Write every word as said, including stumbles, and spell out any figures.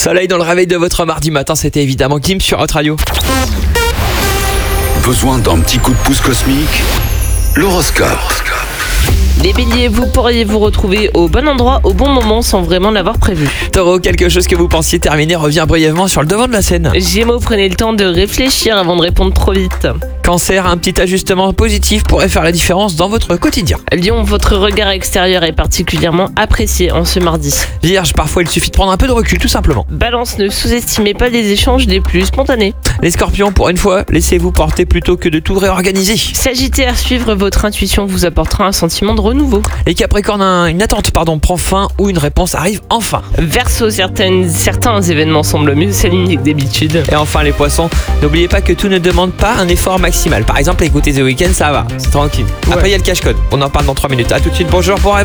Soleil dans le réveil de votre mardi matin, c'était évidemment Kim sur Hot Radio. Besoin d'un petit coup de pouce cosmique? L'horoscope. Les béliers, vous pourriez vous retrouver au bon endroit au bon moment sans vraiment l'avoir prévu. Taureau, quelque chose que vous pensiez terminer revient brièvement sur le devant de la scène. Gémeaux, prenez le temps de réfléchir avant de répondre trop vite. Cancer, un petit ajustement positif pourrait faire la différence dans votre quotidien. Lion, votre regard extérieur est particulièrement apprécié en ce mardi. Vierge, parfois il suffit de prendre un peu de recul tout simplement. Balance, ne sous-estimez pas les échanges les plus spontanés. Les scorpions, pour une fois, laissez-vous porter plutôt que de tout réorganiser. Sagittaire, suivre votre intuition vous apportera un sentiment de renouveau. Les capricornes, un- une attente pardon, prend fin ou une réponse arrive enfin. Verseau, certaines, certains événements semblent mieux s'aligner que d'habitude. Et enfin les poissons, n'oubliez pas que tout ne demande pas un effort maximal. Par exemple, écouter The Weeknd, ça va, c'est tranquille. Après il y a le cache-code, on en parle dans trois minutes. A tout de suite, bonjour, bon réveil.